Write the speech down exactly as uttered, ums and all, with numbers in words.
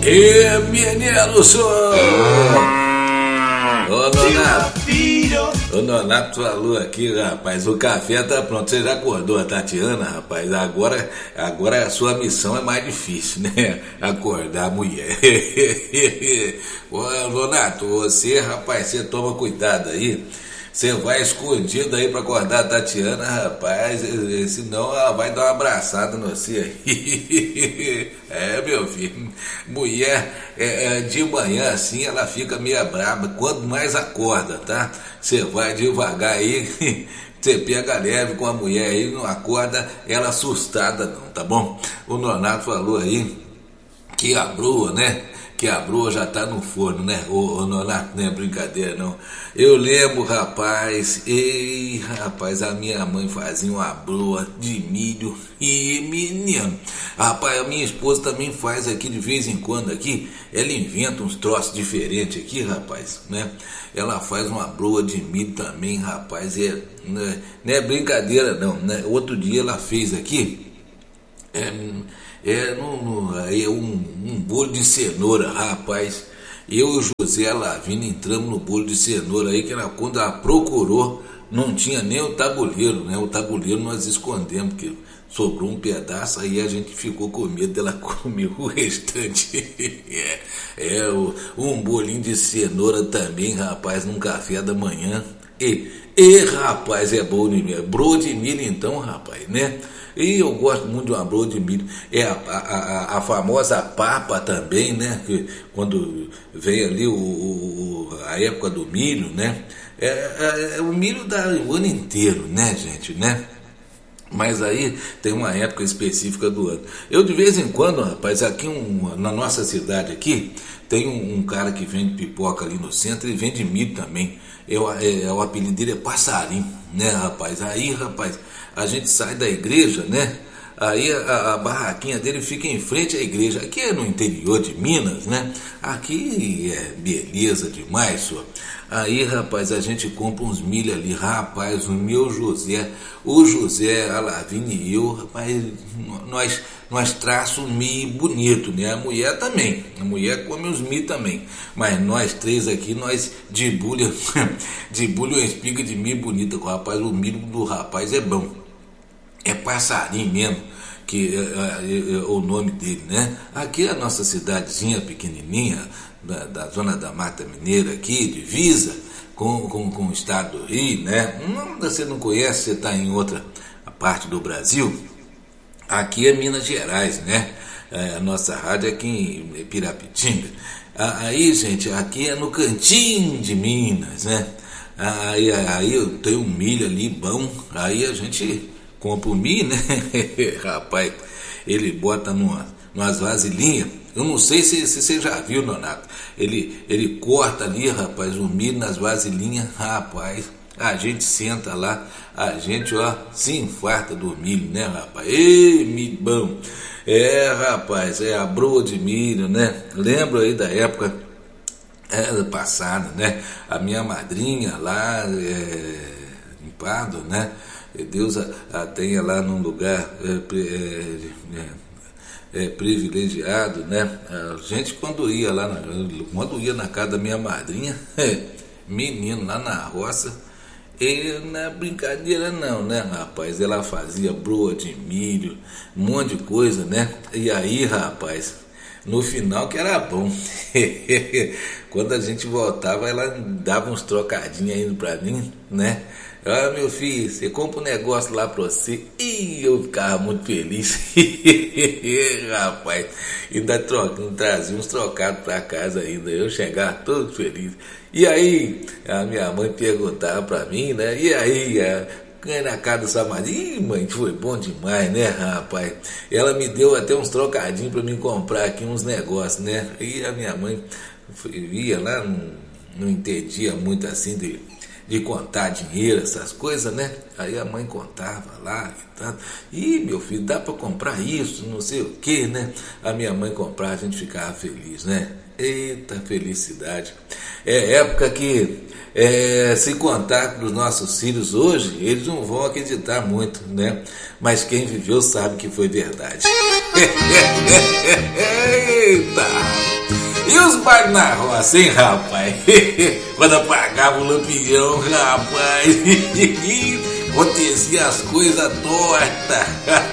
E menino sou! Ô Nonato, o Nonato falou aqui, rapaz, o café tá pronto. Você já acordou a Tatiana, rapaz? Agora, agora a sua missão é mais difícil, né? Acordar a mulher. Ô Nonato, você, rapaz, você toma cuidado aí. Você vai escondido aí pra acordar a Tatiana, rapaz, senão ela vai dar uma abraçada no você aí. É, meu filho, mulher é, de manhã assim, ela fica meio braba, quando mais acorda, tá? Você vai devagar aí, você pega leve com a mulher aí, não acorda ela assustada não, tá bom? O Nonato falou aí que a broa, né? Que a broa já tá no forno, né? Ô, ô Nonato, não é brincadeira, não. Eu lembro, rapaz, ei, rapaz, a minha mãe fazia uma broa de milho e menino. Rapaz, a minha esposa também faz aqui de vez em quando aqui, ela inventa uns troços diferentes aqui, rapaz, né? Ela faz uma broa de milho também, rapaz, é, né? Não é brincadeira, não, né? Outro dia ela fez aqui, é... É, no, no, é um, um bolo de cenoura, rapaz. Eu e o José Lavini entramos no bolo de cenoura aí, que era quando ela procurou, não tinha nem o tabuleiro, né? O tabuleiro nós escondemos, porque sobrou um pedaço, aí a gente ficou com medo dela comer o restante. é, é um bolinho de cenoura também, rapaz, num café da manhã. E, e rapaz, é bom de milho. Broa de milho então, rapaz, né? E eu gosto muito de uma broa de milho. É a, a, a, a famosa papa também, né? Que quando vem ali o, o, a época do milho, né? É, é, é, o milho dá o ano inteiro, né, gente, né? Mas aí tem uma época específica do ano. Eu de vez em quando, rapaz, aqui um, na nossa cidade aqui, tem um, um cara que vende pipoca ali no centro e vende milho também. Eu, é, é, o apelido dele é Passarinho, né, rapaz? Aí, rapaz, a gente sai da igreja, né? Aí a, a barraquinha dele fica em frente à igreja. Aqui é no interior de Minas, né? Aqui é beleza demais, senhor. Aí, rapaz, a gente compra uns milho ali. Rapaz, o meu José, o José, a Lavínia e eu, rapaz, nós, nós traçamos milho bonito, né? A mulher também. A mulher come os milho também. Mas nós três aqui, nós debulha, debulha uma espiga de milho bonita. Rapaz, o milho do rapaz é bom. É Passarinho mesmo, que é, é, é o nome dele, né? Aqui é a nossa cidadezinha pequenininha, da, da zona da Mata Mineira aqui, divisa com, com, com o estado do Rio, né? Não, você não conhece, você está em outra parte do Brasil. Aqui é Minas Gerais, né? É, a nossa rádio é aqui em Pirapitinga. Aí, gente, aqui é no cantinho de Minas, né? Aí, aí eu tenho um milho ali bom, aí a gente compra o milho, né? Rapaz, ele bota numa, numas vasilhinhas. Eu não sei se, se você já viu, Nonato. Ele, ele corta ali, rapaz, o milho nas vasilhinhas. Rapaz, a gente senta lá, a gente, ó, se infarta do milho, né, rapaz? Ei, milho bom. É, rapaz, é a broa de milho, né? Lembro aí da época é, passada, né? A minha madrinha lá é, em Pardo, né? Deus a, a tenha lá num lugar é, é, é, privilegiado, né? A gente quando ia lá, na, quando ia na casa da minha madrinha, menino lá na roça, e não é brincadeira não, né, rapaz? Ela fazia broa de milho, um monte de coisa, né? E aí, rapaz, no final que era bom. Quando a gente voltava, ela dava uns trocadinhos ainda pra mim, né? Ah, meu filho, você compra um negócio lá pra você. E eu ficava muito feliz. Rapaz, ainda trocando, trazia uns trocados pra casa ainda. Eu chegava todo feliz. E aí, a minha mãe perguntava pra mim, né? E aí, ganhei na casa do Samarinho. Ih, mãe, foi bom demais, né, rapaz? Ela me deu até uns trocadinhos pra mim comprar aqui uns negócios, né? E a minha mãe ia lá, não, não entendia muito assim de... de contar dinheiro, essas coisas, né? Aí a mãe contava lá e tal. Ih, meu filho, dá para comprar isso, não sei o que, né? A minha mãe comprava, a gente ficava feliz, né? Eita felicidade. É época que, é, se contar para os nossos filhos hoje, eles não vão acreditar muito, né? Mas quem viveu sabe que foi verdade. Eita! E os bailes na roça, hein, rapaz? Quando apagava o lampião, rapaz, acontecia as coisas tortas.